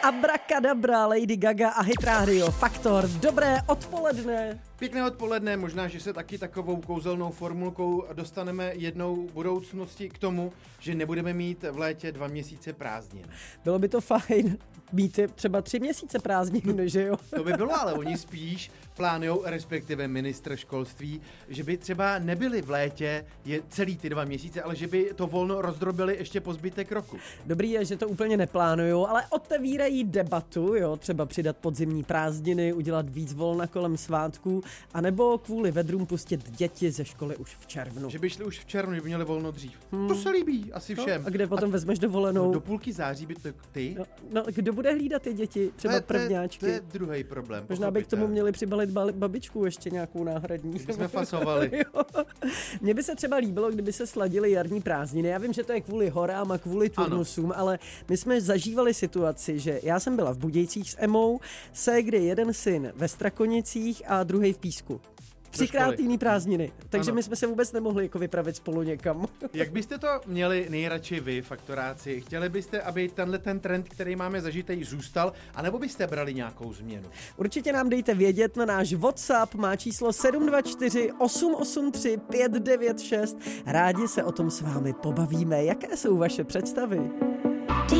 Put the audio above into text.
Abracadabra, Lady Gaga a Hit Radio Faktor. Dobré odpoledne. Pěkné odpoledne, možná, že se taky takovou kouzelnou formulkou dostaneme jednou v budoucnosti k tomu, že nebudeme mít v létě 2 měsíce prázdnin. Bylo by to fajn mít třeba 3 měsíce prázdnin, že jo? To by bylo, ale oni spíš plánujou, respektive ministr školství, že by třeba nebyli v létě celý ty 2 měsíce, ale že by to volno rozdrobili ještě po zbytek roku. Dobrý je, že to úplně neplánujou, ale otevírají debatu, jo, třeba přidat podzimní prázdniny, udělat víc volna kolem svátků, anebo kvůli vedrům pustit děti ze školy už v červnu. Že by šli už v červnu, že by měli volno dřív. To se líbí asi všem. No, a kde potom vezmeš dovolenou? No, do půlky září by to ty. No, kdo bude hlídat ty děti? Třeba prvňáčky. To je druhý problém. Možná by k tomu měli přibalit babičku ještě nějakou náhradní. Kdybychom fasovali. Mně by se třeba líbilo, kdyby se sladily jarní prázdniny. Já vím, že to je kvůli horám a kvůli turnusům, ale my jsme zažívali situaci, že já jsem byla v Budějcích s Emou, ségry jeden syn ve Strakonicích a druhý v Písku. 3krát jiný prázdniny, takže my jsme se vůbec nemohli jako vypravit spolu někam. Jak byste to měli nejradši vy, faktoráci? Chtěli byste, aby tenhle ten trend, který máme zažitej, zůstal, anebo byste brali nějakou změnu? Určitě nám dejte vědět na náš WhatsApp, má číslo 724 883 596. Rádi se o tom s vámi pobavíme. Jaké jsou vaše představy?